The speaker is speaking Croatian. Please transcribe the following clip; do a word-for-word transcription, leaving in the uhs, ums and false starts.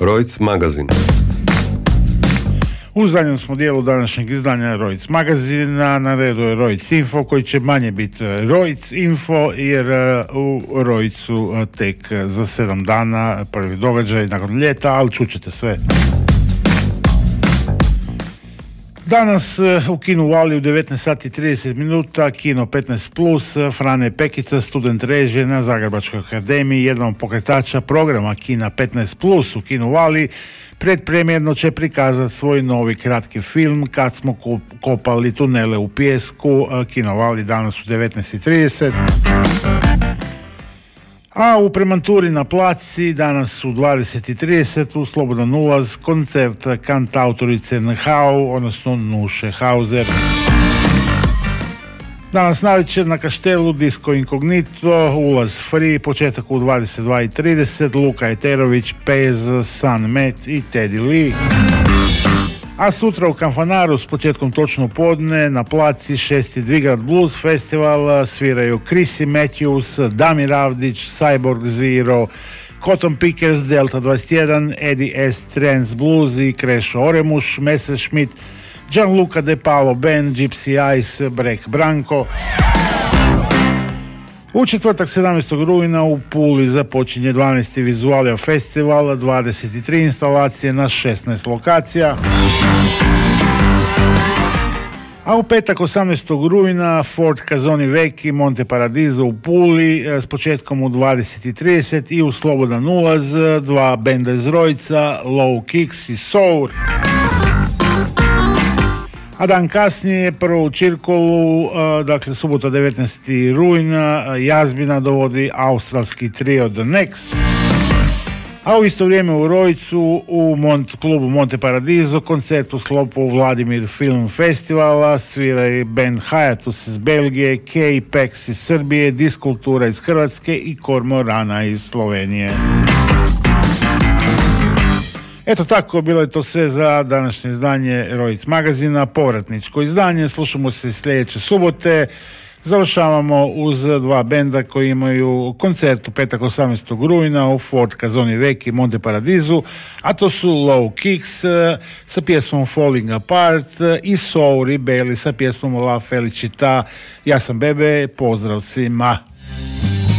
Rojc magazin. U zadnjem smo dijelu današnjeg izdanja Rojc magazina. Na redu je Rojc Info, koji će manje biti Rojc Info, jer u Rojcu tek za sedam dana prvi događaj nakon ljeta, ali čućete sve. Danas u kinu Vali u devetnaest sati i trideset minuta, kino petnaest plus, Frane Pekica, student režije na Zagrebačkoj akademiji, jedan od pokretača programa kina petnaest plus u kinu Vali, predpremjerno će prikazati svoj novi kratki film Kad smo kopali tunele u pijesku. Kino Vali danas u devetnaest i trideset. A u Premanturi na Placi danas u dvadeset i trideset u slobodan ulaz koncert kantautorice Nhau, odnosno Nuše Hauser. Danas navečer na Kaštelu Disco Incognito, ulaz free, početak u dvadeset dva i trideset, Luka Eterović, Pez, San Met i Teddy Lee. A sutra u Kanfanaru s početkom točno podne na Placi šesti Dvigrad Blues Festival sviraju Chrissy Matthews, Damir Avdić, Cyborg Zero, Cotton Pickers, Delta dvadeset jedan, Eddie S. Trans Blues i Krešo Oremuš, Messerschmitt, Gianluca De Palo Band, Gypsy Ice, Break Branko. U četvrtak sedamnaestog rujna u Puli započinje dvanaesti Vizualija festival, dvadeset tri instalacije na šesnaest lokacija. A u petak osamnaestog rujna Fort Casoni Vecchi, Monte Paradiso u Puli s početkom u dvadeset i trideset i u slobodan ulaz dva benda iz Rojca, Low Kicks i Sour. A dan kasnije, prvo u Čirkolu, dakle subota devetnaestog rujna, Jazbina dovodi australski trio The Next. A u isto vrijeme u Rojcu, u Mont, klubu Monte Paradiso, koncert u sklopu Vladimir Film Festivala, sviraju band Hayatus iz Belgije, K-Pex iz Srbije, Diskultura iz Hrvatske i Kormorana iz Slovenije. Eto tako, bilo je to sve za današnje izdanje Rojc magazina, povratničko izdanje. Slušamo se sljedeće subote. Završavamo uz dva benda koji imaju koncert u petak osamnaestog rujna u Fort Casoni Vecchi, Monte Paradiso, a to su Low Kicks sa pjesmom Falling Apart i Soul i Bailey sa pjesmom La Felicita. Ja sam Bebe, pozdrav svima.